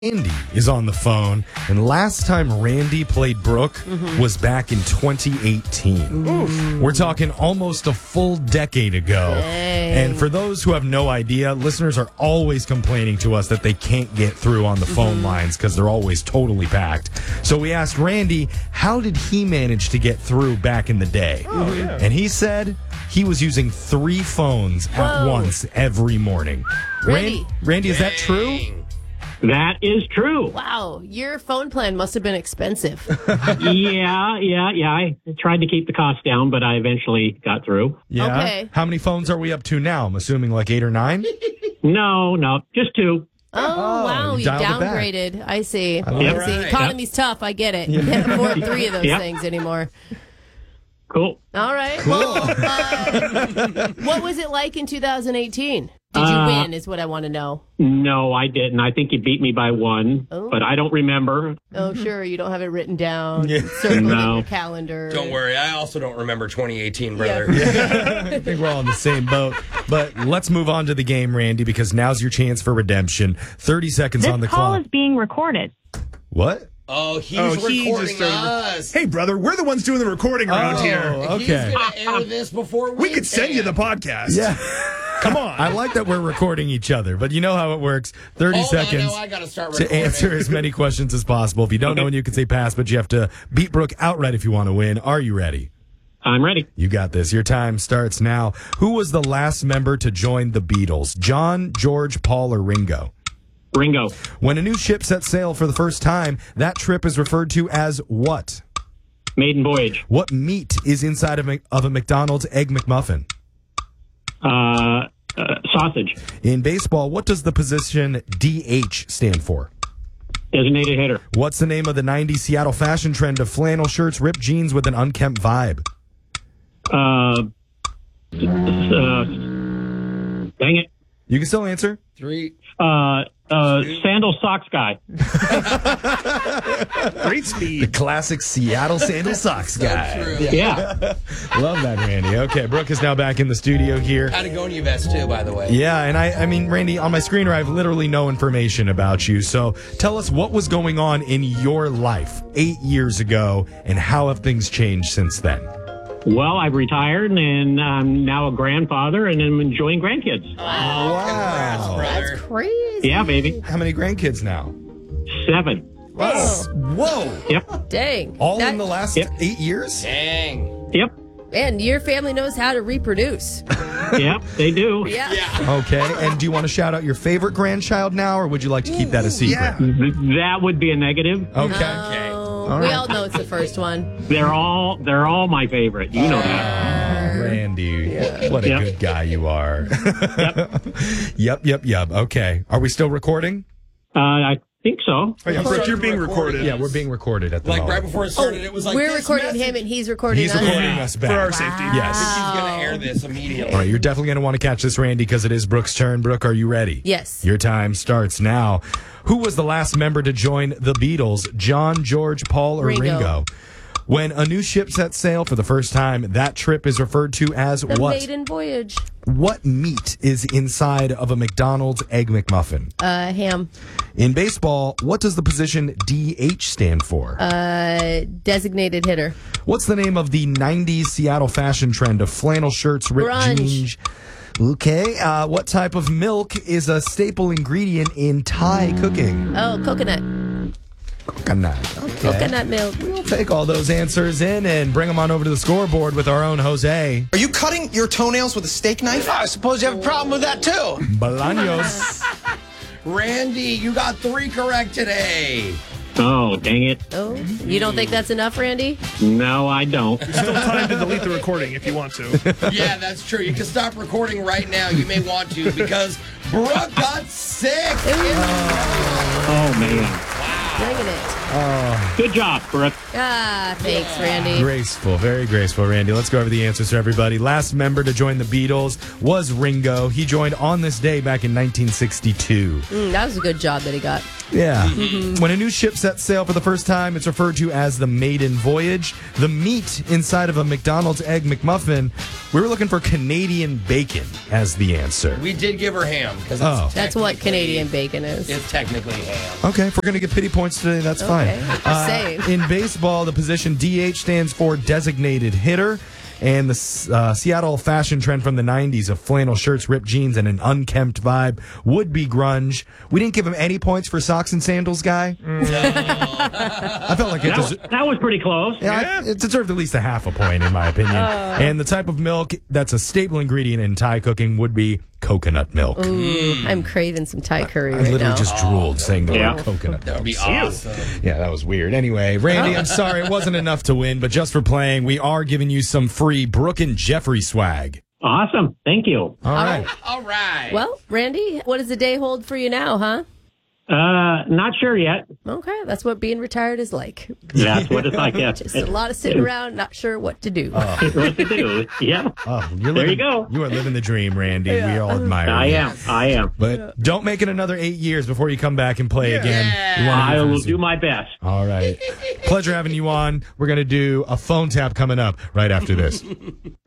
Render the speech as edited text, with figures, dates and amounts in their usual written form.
Randy is on the phone, and last time Randy played Brooke was back in 2018. We're talking almost a full decade ago. And for those who have no idea, listeners are always complaining to us that they can't get through on the phone lines because they're always totally packed. So we asked Randy, how did he manage to get through back in the day? And he said he was using 3 phones at once every morning. Randy, is that true? That is true. Wow, your phone plan must have been expensive. Yeah. I tried to keep the cost down, but I eventually got through. Yeah. Okay. How many phones are we up to now? I'm assuming like 8 or 9? No, just 2. Oh, wow, you dialed it back. downgraded. I see. Yep. See. Economy's tough. I get it. You can't afford 3 of those things anymore. Cool. All right. Well, what was it like in 2018? Did you win is what I want to know. No, I didn't. I think you beat me by 1, but I don't remember. Oh, sure. You don't have it written down. Yeah. Circled in No. your calendar. Don't worry, I also don't remember 2018, brother. I think we're all in the same boat. But let's move on to the game, Randy, because now's your chance for redemption. 30 seconds on the This call clock. is being recorded. What? Oh, he's he recording just us. Hey, brother, we're the ones doing the recording around here. Okay. He's going to air this before We could send you the podcast. Yeah. Come on. I like that we're recording each other, but you know how it works. 30 seconds I gotta start to recording. answer as many questions as possible. If you don't know when you can say pass, but you have to beat Brooke outright if you want to win. Are you ready? I'm ready. You got this. Your time starts now. Who was the last member to join the Beatles? John, George, Paul, or Ringo? Ringo. When a new ship sets sail for the first time, that trip is referred to as what? Maiden voyage. What meat is inside of a McDonald's Egg McMuffin? Sausage. In baseball, what does the position DH stand for? Designated hitter. What's the name of the 90s Seattle fashion trend of flannel shirts, ripped jeans with an unkempt vibe? Dang it. You can still answer. 3. Sandal socks guy. Great The speed. classic Seattle sandal socks guy. True. Yeah. Love that, Randy. Okay, Brooke is now back in the studio here. Patagonia vest, too, by the way. Yeah, and I mean, Randy, on my screener, I have literally no information about you. So tell us what was going on in your life 8 years ago and how have things changed since then? Well, I've retired and I'm now a grandfather and I'm enjoying grandkids. Congrats, brother. Crazy. Yeah, baby. How many grandkids now? 7. Whoa. Yep. Dang. All in the last Yep. 8 years? Dang. Yep. And your family knows how to reproduce. Yep, they do. Yeah. Okay, and do you want to shout out your favorite grandchild now, or would you like to keep that a secret? Yeah. That would be a negative. Okay. Oh, we all know it's the first one. They're all my favorite. You know that. Randy, what a Yep. good guy you are. Yep. Okay. Are we still recording? I think so. Oh, yeah, Brooke, you're being recorded. Yeah, we're being recorded at the Like moment. right before it started, it was like, We're this recording message- him and he's recording He's us. recording us back. For our safety. Yes. He's going to air this immediately. All right, you're definitely going to want to catch this, Randy, because it is Brooke's turn. Brooke, are you ready? Yes. Your time starts now. Who was the last member to join the Beatles? John, George, Paul, or Ringo? When a new ship sets sail for the first time, that trip is referred to as The what? maiden voyage. What meat is inside of a McDonald's Egg McMuffin? Ham. In baseball, what does the position DH stand for? Designated hitter. What's the name of the 90s Seattle fashion trend of flannel shirts, ripped Grunge. jeans? Okay. What type of milk is a staple ingredient in Thai cooking? Oh, coconut. Coconut. Okay. Coconut milk. We'll take all those answers in and bring them on over to the scoreboard with our own Jose Are you cutting your toenails with a steak knife? I suppose you have a problem with that, too. Bolaños. Randy, you got 3 correct today. Oh, dang it. Oh, you don't think that's enough, Randy? No, I don't. Still time to delete the recording if you want to. Yeah, that's true. You can stop recording right now. You may want to because Brooke got 6. Oh, man. Dang it. Good job, Brooke. Thanks, Randy. Graceful, very graceful, Randy. Let's go over the answers for everybody. Last member to join the Beatles was Ringo. He joined on this day back in 1962. That was a good job that he got. Yeah. When a new ship sets sail for the first time, it's referred to as the maiden voyage. The meat inside of a McDonald's Egg McMuffin, we were looking for Canadian bacon as the answer. We did give her ham. That's what Canadian bacon is. It's technically ham. Okay, if we're going to get pity points today, that's fine. Just saying. In baseball, the position DH stands for designated hitter. And the Seattle fashion trend from the 90s of flannel shirts, ripped jeans, and an unkempt vibe would be grunge. We didn't give him any points for socks and sandals guy. I felt like That was pretty close. it deserved at least a half a point, in my opinion. And the type of milk that's a staple ingredient in Thai cooking would be coconut milk. I'm craving some Thai curry I right literally now. just drooled saying the word coconut That would milk. be awesome. Yeah, that was weird. Anyway, Randy, I'm sorry it wasn't enough to win, but just for playing, we are giving you some free Brooke and Jeffrey swag. Awesome. Thank you. All right. All right. Well, Randy, what does the day hold for you now, huh? Not sure yet. Okay, that's what being retired is like. That's what it's like. Yeah. Just a lot of sitting around, not sure what to do. What to do? Yeah. There you go. You are living the dream, Randy. We all admire you. I am. But don't make it another 8 years before you come back and play again. We wanna I hear from will you soon. do my best. All right. Pleasure having you on. We're going to do a phone tap coming up right after this.